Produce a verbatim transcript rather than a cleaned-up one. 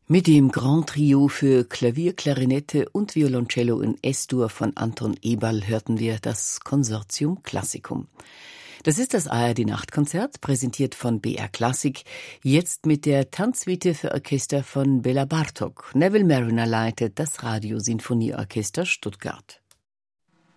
Mit dem Grand Trio für Klavier, Klarinette und Violoncello in S-Dur von Anton Eberl hörten wir das Consortium Classicum. Das ist das A R D-Nachtkonzert, präsentiert von B R Klassik, jetzt mit der Tanzsuite für Orchester von Bela Bartok. Neville Marriner leitet das Radiosinfonieorchester Stuttgart.